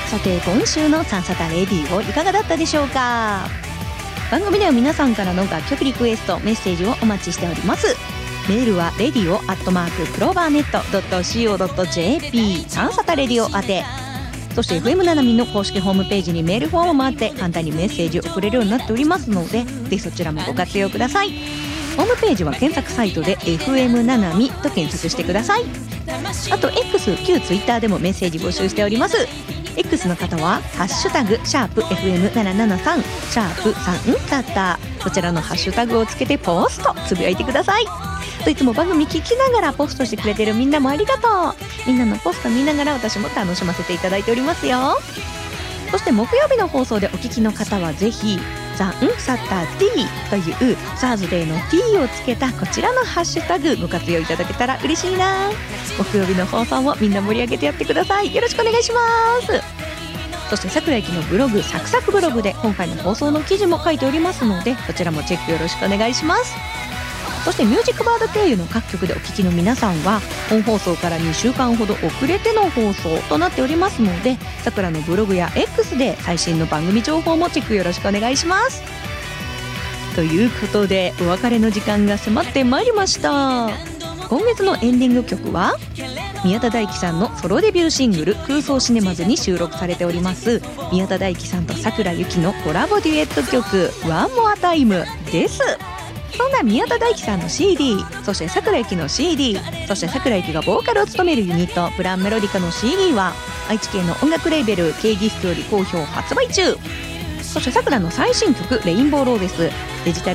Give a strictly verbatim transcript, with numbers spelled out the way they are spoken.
さて今週のサンサタレディオいかがだったでしょうか。番組では皆さんからの楽曲リクエストメッセージをお待ちしております。メールは レディオ アットマーク クローバーネット ドット シーオー ドット ジェーピー サンサタレディオ宛て、そして エフエム ななみんの公式ホームページにメールフォームもあって簡単にメッセージを送れるようになっておりますので、ぜひそちらもご活用ください。ホームページは検索サイトで エフエム ななみと検索してください。あと X、旧 Twitter でもメッセージ募集しております。X の方はハッシュタグシャープ エフエムななななさん シャープさんサタ、こちらのハッシュタグをつけてポストつぶやいてください。といつも番組聞きながらポストしてくれてるみんなもありがとう。みんなのポスト見ながら私も楽しませていただいておりますよ。そして木曜日の放送でお聞きの方はぜひザンサタ T というサーズデーの T をつけたこちらのハッシュタグご活用いただけたら嬉しいな。木曜日の放送もみんな盛り上げてやってください。よろしくお願いします。そして桜井貴のブログサクサクブログで今回の放送の記事も書いておりますので、こちらもチェックよろしくお願いします。そしてミュージックバード経由の各局でお聞きの皆さんは本放送からにしゅうかんほど遅れての放送となっておりますので、さくらのブログや X で最新の番組情報もチェックよろしくお願いします。ということでお別れの時間が迫ってまいりました。今月のエンディング曲は宮田大輝さんのソロデビューシングル空想シネマズに収録されております宮田大輝さんと桜井由紀のコラボデュエット曲ワンモアタイムです。そんな宮田大輝さんの シーディー、 そして桜井由紀の シーディー、 そして桜井由紀がボーカルを務めるユニットプランメロディカの シーディー は愛知県の音楽レーベル K ギフトより好評発売中。そして桜の最新曲レインボーローデスデジタル